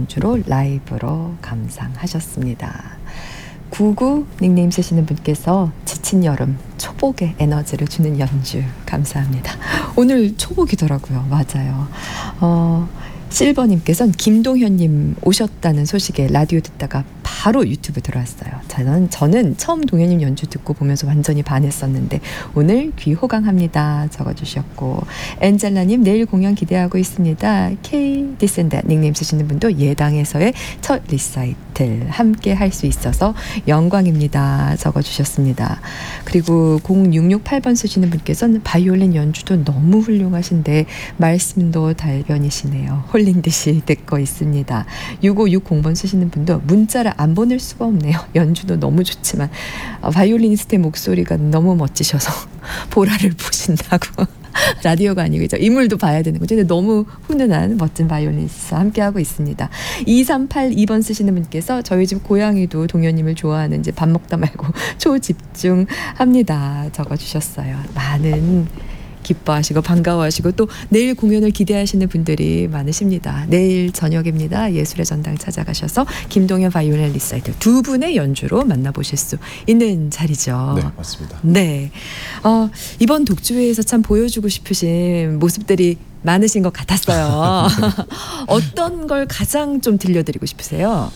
연주로 라이브로 감상하셨습니다. 99 닉네임 쓰시는 분께서 지친 여름 초복의 에너지를 주는 연주 감사합니다. 오늘 초복이더라고요. 맞아요. 실버님께서는 김동현님 오셨다는 소식에 라디오 듣다가 바로 유튜브 들어왔어요. 저는 처음 동현님 연주 듣고 보면서 완전히 반했었는데 오늘 귀 호강합니다 적어주셨고, 엔젤라님 내일 공연 기대하고 있습니다. K 디센다 닉네임 쓰시는 분도 예당에서의 첫 리사이틀 함께 할 수 있어서 영광입니다 적어주셨습니다. 그리고 0668번 쓰시는 분께서는 바이올린 연주도 너무 훌륭하신데 말씀도 달변이시네요. 홀린 듯이 듣고 있습니다. 6560번 쓰시는 분도 문자를 안 보낼 수가 없네요. 연주도 너무 좋지만 바이올리니스트의 목소리가 너무 멋지셔서 보라를 보신다고. 라디오가 아니고 이제 인물도 봐야 되는 거죠. 근데 너무 훈훈한 멋진 바이올리니스트와 함께하고 있습니다. 2382번 쓰시는 분께서 저희 집 고양이도 동현님을 좋아하는지 밥 먹다 말고 초집중합니다 적어주셨어요. 많은 기뻐하시고 반가워하시고 또 내일 공연을 기대하시는 분들이 많으십니다. 내일 저녁입니다. 예술의 전당 찾아가셔서 김동현 바이올린 리사이틀 두 분의 연주로 만나보실 수 있는 자리죠. 네, 맞습니다. 네, 이번 독주회에서 참 보여주고 싶으신 모습들이 많으신 것 같았어요. 어떤 걸 가장 좀 들려드리고 싶으세요?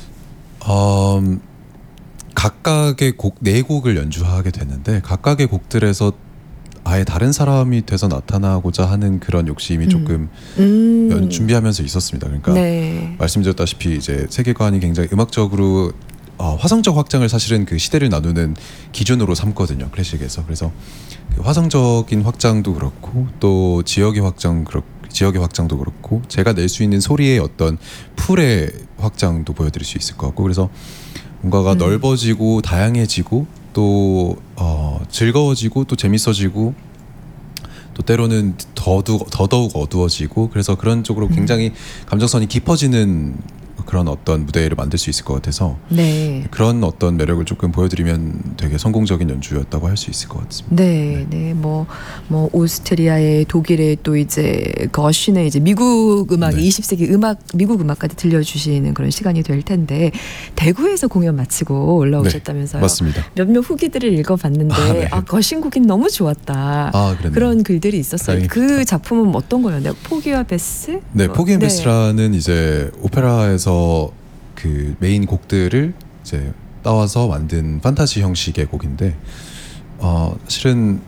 각각의 곡, 네 곡을 연주하게 됐는데 각각의 곡들에서 아예 다른 사람이 돼서 나타나고자 하는 그런 욕심이 조금 준비하면서 있었습니다. 그러니까 네. 말씀드렸다시피 이제 세계관이 굉장히 음악적으로 화성적 확장을 사실은 그 시대를 나누는 기준으로 삼거든요, 클래식에서. 그래서 그 화성적인 확장도 그렇고 또 지역의 확장도 그렇고 제가 낼 수 있는 소리의 어떤 풀의 확장도 보여드릴 수 있을 것 같고, 그래서 뭔가가 넓어지고 다양해지고 또 즐거워지고 또 재밌어지고 또 때로는 더더욱 어두워지고, 그래서 그런 쪽으로 굉장히 감정선이 깊어지는 그런 어떤 무대를 만들 수 있을 것 같아서 네. 그런 어떤 매력을 조금 보여드리면 되게 성공적인 연주였다고 할 수 있을 것 같습니다. 네, 네, 뭐 오스트리아의, 독일의, 또 이제 거신의 이제 미국 음악, 네. 20세기 음악, 미국 음악까지 들려주시는 그런 시간이 될 텐데 대구에서 공연 마치고 올라오셨다면서요? 네, 맞습니다. 몇몇 후기들을 읽어봤는데 네. 거신곡이 너무 좋았다. 그랬네요. 그런 글들이 있었어요. 다행입니다. 그 작품은 어떤 거였나요? 포기와 베스? 네, 포기 앤 베스라는 이제 오페라에서 그 메인 곡들을 이제 따와서 만든 판타지 형식의 곡인데 실은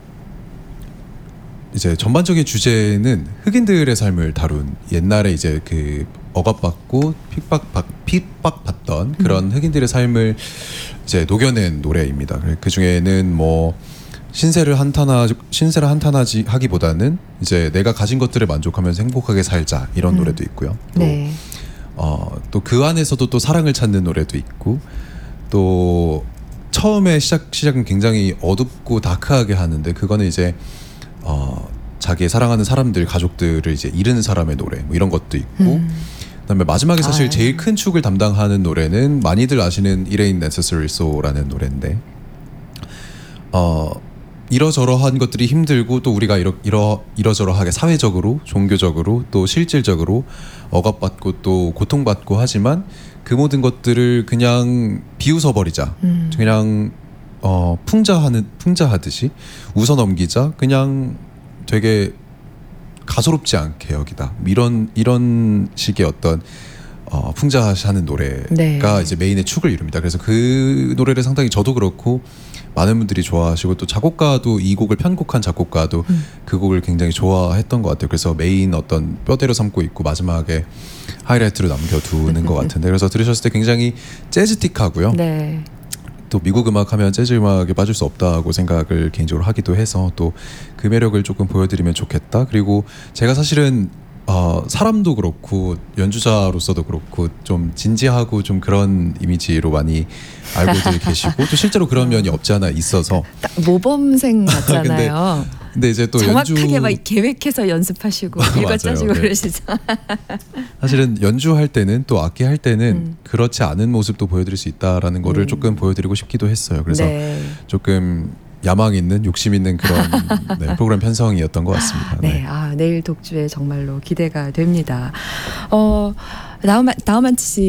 이제 전반적인 주제는 흑인들의 삶을 다룬, 옛날에 이제 그 억압받고 핍박받던 그런 흑인들의 삶을 이제 녹여낸 노래입니다. 그 중에는 뭐 신세를 한탄하지 하기보다는 이제 내가 가진 것들을 만족하면서 행복하게 살자, 이런 노래도 있고요. 또 네. 또 그 안에서도 또 사랑을 찾는 노래도 있고, 또 처음에 시작은 굉장히 어둡고 다크하게 하는데 그거는 이제 자기의 사랑하는 사람들, 가족들을 이제 잃은 사람의 노래, 뭐 이런 것도 있고, 그다음에 마지막에 사실 제일 큰 축을 담당하는 노래는 많이들 아시는 It Ain't Necessary So라는 노래인데, 이러저러한 것들이 힘들고 또 우리가 이러저러하게 사회적으로, 종교적으로, 또 실질적으로 억압받고 또 고통받고 하지만 그 모든 것들을 그냥 비웃어버리자. 그냥 풍자하듯이 웃어넘기자. 그냥 되게 가소롭지 않게 여기다. 이런 식의 어떤 풍자하는 노래가 네. 이제 메인의 축을 이룹니다. 그래서 그 노래를 상당히 저도 그렇고 많은 분들이 좋아하시고, 또 작곡가도, 이 곡을 편곡한 작곡가도 그 곡을 굉장히 좋아했던 것 같아요. 그래서 메인 어떤 뼈대로 삼고 있고 마지막에 하이라이트로 남겨두는 것 같은데, 그래서 들으셨을 때 굉장히 재즈틱하고요. 네. 또 미국 음악 하면 재즈 음악에 빠질 수 없다고 생각을 개인적으로 하기도 해서 또 그 매력을 조금 보여드리면 좋겠다. 그리고 제가 사실은 사람도 그렇고 연주자로서도 그렇고 좀 진지하고 좀 그런 이미지로 많이 알고들 계시고 또 실제로 그런 면이 없지 않아 있어서 딱 모범생 같잖아요. 근데 이제 또 정확하게 막 계획해서 연습하시고 일과짜지고 네. 그러시죠. 사실은 연주할 때는, 또 악기 할 때는 그렇지 않은 모습도 보여드릴 수 있다라는 거를 조금 보여드리고 싶기도 했어요. 그래서 네. 조금 야망 있는, 욕심 있는 그런 네, 프로그램 편성이었던 것 같습니다. 네, 내일 독주에 정말로 기대가 됩니다. 다음 한 치